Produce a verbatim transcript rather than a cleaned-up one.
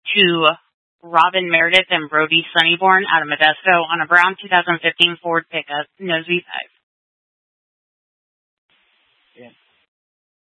to Robin Meredith and Brody Sunnyborn out of Modesto on a brown two thousand fifteen Ford pickup, no Z five.